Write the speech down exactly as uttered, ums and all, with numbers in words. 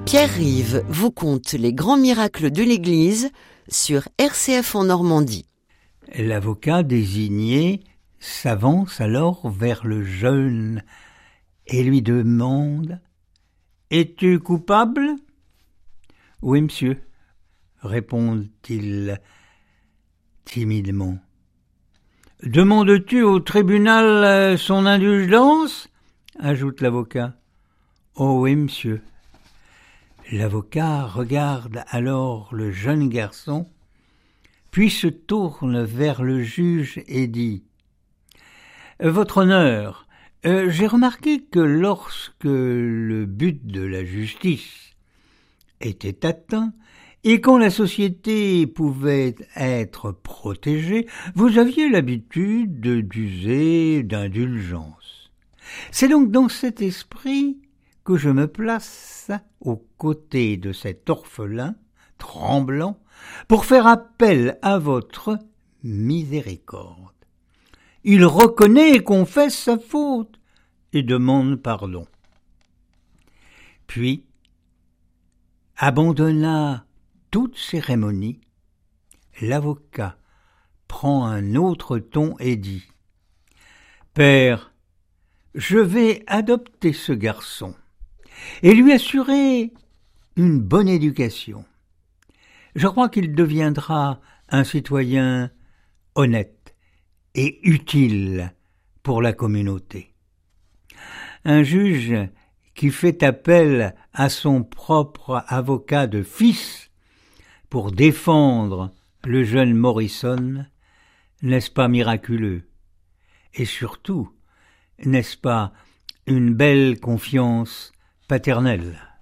Pierre Rive vous conte les grands miracles de l'Église sur R C F en Normandie. L'avocat désigné s'avance alors vers le jeune et lui demande « Es-tu coupable ?»« Oui, monsieur, » répond-il timidement. « Demandes-tu au tribunal son indulgence ?» ajoute l'avocat. « Oh oui, monsieur. » L'avocat regarde alors le jeune garçon, puis se tourne vers le juge et dit « Votre honneur, euh, j'ai remarqué que lorsque le but de la justice était atteint et quand la société pouvait être protégée, vous aviez l'habitude d'user d'indulgence. C'est donc dans cet esprit que je me place aux côtés de cet orphelin tremblant pour faire appel à votre miséricorde. Il reconnaît et confesse sa faute et demande pardon. Puis abandonna toute cérémonie, l'avocat prend un autre ton et dit « Père, je vais adopter ce garçon et lui assurer une bonne éducation. Je crois qu'il deviendra un citoyen honnête et utile pour la communauté. » Un juge qui fait appel à son propre avocat de fils pour défendre le jeune Morrison, n'est-ce pas miraculeux? Et surtout, n'est-ce pas une belle confiance paternelle?